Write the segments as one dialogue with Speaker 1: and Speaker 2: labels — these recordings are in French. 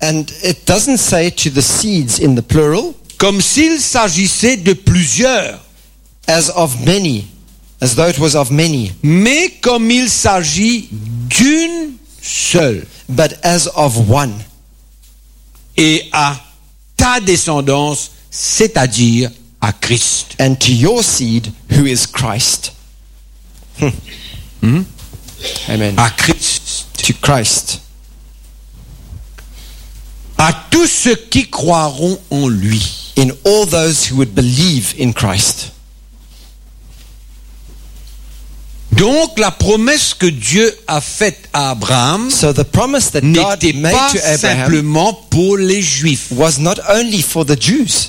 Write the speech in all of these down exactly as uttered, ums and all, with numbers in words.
Speaker 1: And it doesn't say to the seeds in the plural,
Speaker 2: comme s'il s'agissait de plusieurs,
Speaker 1: as of many, as though it was of many,
Speaker 2: mais comme il s'agit d'une seule,
Speaker 1: but as of one,
Speaker 2: et à ta descendance, c'est-à-dire à Christ.
Speaker 1: and to your seed, who is Christ. Hmm.
Speaker 2: Hmm?
Speaker 1: Amen.
Speaker 2: À Christ.
Speaker 1: To Christ.
Speaker 2: À tous ceux qui croiront en lui.
Speaker 1: In all those who would believe in Christ.
Speaker 2: Donc la promesse que Dieu a faite à Abraham
Speaker 1: So the promise that God
Speaker 2: n'était
Speaker 1: made
Speaker 2: pas
Speaker 1: to Abraham
Speaker 2: simplement pour les Juifs.
Speaker 1: was not only for the Jews.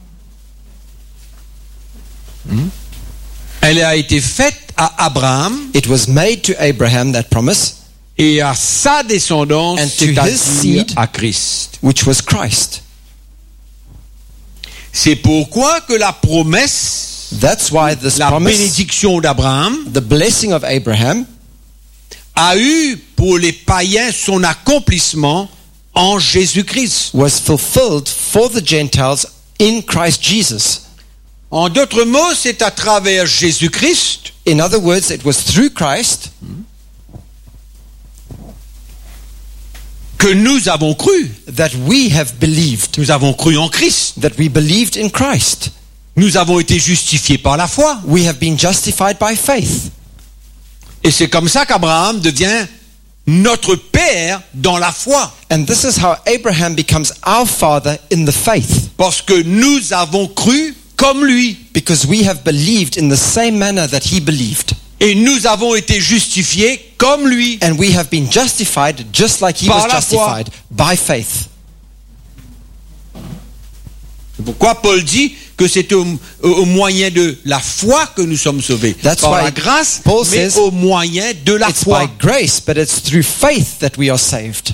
Speaker 2: Elle a été faite à Abraham
Speaker 1: It was made to Abraham, that promise,
Speaker 2: et à sa descendance,
Speaker 1: And to his
Speaker 2: c'est-à-dire
Speaker 1: seed.
Speaker 2: à Christ.
Speaker 1: which was Christ.
Speaker 2: C'est pourquoi que la promesse,
Speaker 1: That's why this
Speaker 2: la
Speaker 1: promise,
Speaker 2: bénédiction d'Abraham,
Speaker 1: the blessing of Abraham,
Speaker 2: a eu pour les païens son accomplissement en Jésus-Christ.
Speaker 1: was fulfilled for the Gentiles in Christ Jesus.
Speaker 2: En d'autres mots, c'est à travers Jésus-Christ
Speaker 1: In other words, it was through Christ
Speaker 2: que nous avons cru.
Speaker 1: that we have believed,
Speaker 2: Nous avons cru en Christ.
Speaker 1: that we believed in Christ.
Speaker 2: Nous avons été justifiés par la foi.
Speaker 1: We have been justified by faith.
Speaker 2: Et c'est comme ça qu'Abraham devient notre père dans la foi.
Speaker 1: And this is how Abraham becomes our father in the faith,
Speaker 2: Parce que nous avons cru comme lui.
Speaker 1: because we have believed in the same manner that he believed.
Speaker 2: Et nous avons été justifiés comme lui.
Speaker 1: And we have been justified just like he
Speaker 2: Par
Speaker 1: was
Speaker 2: la foi.
Speaker 1: justified, by faith.
Speaker 2: C'est pourquoi Paul dit que c'est au, au moyen de la foi que nous sommes sauvés.
Speaker 1: That's
Speaker 2: Par
Speaker 1: why
Speaker 2: la grâce,
Speaker 1: Paul
Speaker 2: mais
Speaker 1: says
Speaker 2: au moyen de la
Speaker 1: It's
Speaker 2: foi.
Speaker 1: by grace, but it's through faith that we are saved.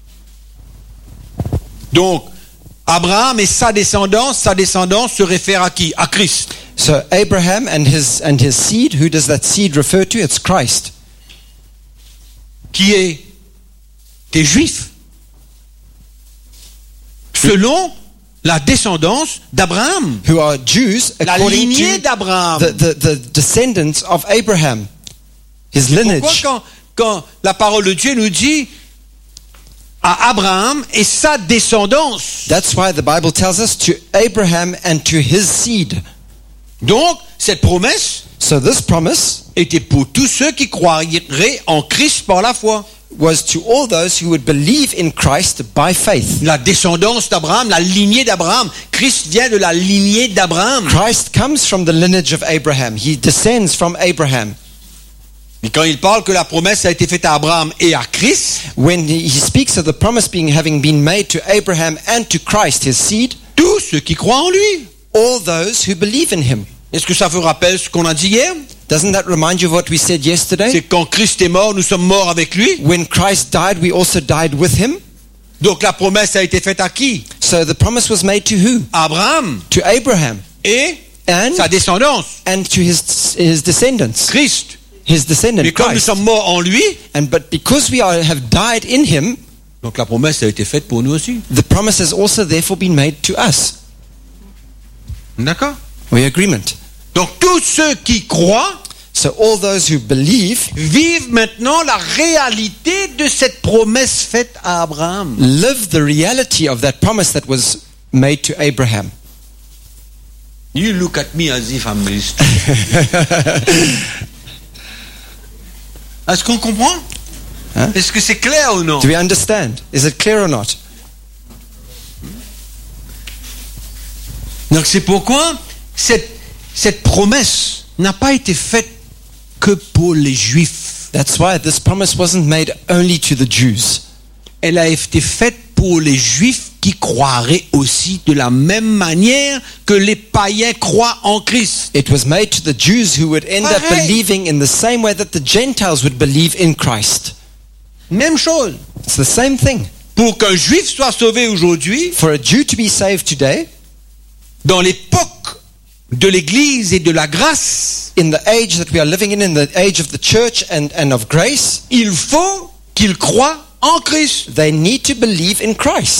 Speaker 2: Donc, Abraham et sa descendance, sa descendance se réfère à qui? À Christ.
Speaker 1: So Abraham and his and his seed, who does that seed refer to? It's Christ.
Speaker 2: Qui est des Juifs. Selon la descendance d'Abraham.
Speaker 1: Who are Jews
Speaker 2: La
Speaker 1: according
Speaker 2: lignée
Speaker 1: to
Speaker 2: d'Abraham.
Speaker 1: the, the, the descendants of Abraham. His
Speaker 2: Pourquoi
Speaker 1: lineage.
Speaker 2: quand, quand la parole de Dieu nous dit à Abraham et sa descendance.
Speaker 1: That's why the Bible tells us to Abraham and to his seed.
Speaker 2: Donc, cette promesse
Speaker 1: So this promise
Speaker 2: était pour tous ceux qui croiraient en Christ par la foi.
Speaker 1: was to all those who would believe in Christ by faith.
Speaker 2: La descendance d'Abraham, la lignée d'Abraham. Christ vient de la lignée d'Abraham.
Speaker 1: Christ comes from the lineage of Abraham. He descends from Abraham.
Speaker 2: Et quand il parle que la promesse a été faite à Abraham et à Christ,
Speaker 1: When he he speaks of the promise being having been made to Abraham and to Christ, his seed,
Speaker 2: tous ceux qui croient en lui.
Speaker 1: all those who believe in him.
Speaker 2: Est-ce que ça vous rappelle ce qu'on a dit hier?
Speaker 1: Doesn't that remind you of what we said yesterday?
Speaker 2: C'est quand Christ est mort, nous sommes morts avec lui.
Speaker 1: When Christ died, we also died with him.
Speaker 2: Donc la promesse a été faite à qui?
Speaker 1: So the promise was made to who?
Speaker 2: Abraham
Speaker 1: To Abraham
Speaker 2: et
Speaker 1: and
Speaker 2: sa descendance,
Speaker 1: and to his his descendants,
Speaker 2: Christ.
Speaker 1: his descendant
Speaker 2: Mais comme nous
Speaker 1: Christ.
Speaker 2: sommes morts en lui,
Speaker 1: And but because we are, have died in him,
Speaker 2: donc la promesse a été faite pour nous aussi.
Speaker 1: the promise has also therefore been made to us.
Speaker 2: D'accord?
Speaker 1: We agreement.
Speaker 2: Donc tous ceux qui croient
Speaker 1: So all those who believe
Speaker 2: vivent maintenant la réalité de cette promesse faite à Abraham.
Speaker 1: live the reality of that promise that was made to Abraham.
Speaker 2: You look at me as if I'm this. Est-ce qu'on comprend?
Speaker 1: Hein?
Speaker 2: Est-ce que c'est clair ou non?
Speaker 1: Do we understand? Is it clear or not?
Speaker 2: Donc c'est pourquoi cette, cette promesse n'a pas été faite que pour les Juifs.
Speaker 1: That's why this promise wasn't made only to the Jews.
Speaker 2: Elle a été faite pour les Juifs qui croiraient aussi de la même manière que les païens croient en Christ.
Speaker 1: It was made to the Jews who would end up
Speaker 2: Pareil.
Speaker 1: believing in the same way that the Gentiles would believe in Christ.
Speaker 2: Même chose.
Speaker 1: It's the same thing.
Speaker 2: Pour qu'un Juif soit sauvé aujourd'hui,
Speaker 1: For a Jew to be saved today,
Speaker 2: dans l'époque de l'Église et de la grâce,
Speaker 1: in the age that we are living in, in the age of the church and, and of grace,
Speaker 2: il faut qu'il croie en Christ.
Speaker 1: they need to believe in Christ.